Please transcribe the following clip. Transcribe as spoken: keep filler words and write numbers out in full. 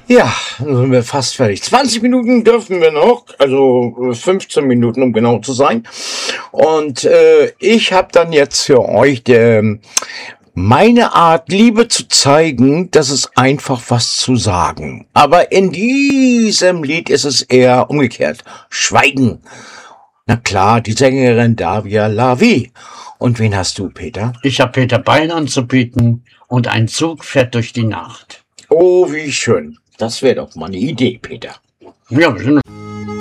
Ja, dann sind wir fast fertig. zwanzig Minuten dürfen wir noch, also fünfzehn Minuten, um genau zu sein. Und äh, ich habe dann jetzt für euch der, meine Art, Liebe zu zeigen, das ist einfach was zu sagen. Aber in diesem Lied ist es eher umgekehrt. Schweigen. Na klar, die Sängerin Davia Lavi. Und wen hast du, Peter? Ich habe Peter Bein anzubieten und ein Zug fährt durch die Nacht. Oh, wie schön. Das wäre doch mal eine Idee, Peter. Ja, wir sind